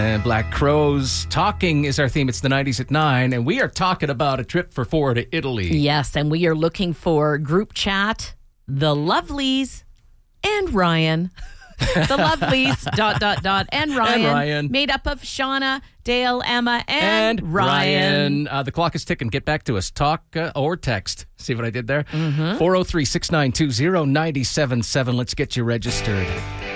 And Black Crows. Talking is our theme. It's the 90s at 9. And we are talking about a trip for 4 to Italy. Yes, and we are looking for group chat, the Lovelies, and Ryan. The Lovelies, and Ryan. Made up of Shauna, Dale, Emma, and Ryan. The clock is ticking. Get back to us. Talk or text. See what I did there? 403-692-0977. Let's get you registered.